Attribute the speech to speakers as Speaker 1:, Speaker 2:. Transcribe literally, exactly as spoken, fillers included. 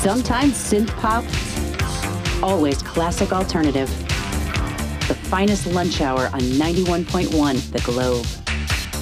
Speaker 1: Sometimes synth pop, always classic alternative. The finest lunch hour on ninety-one point one The Globe.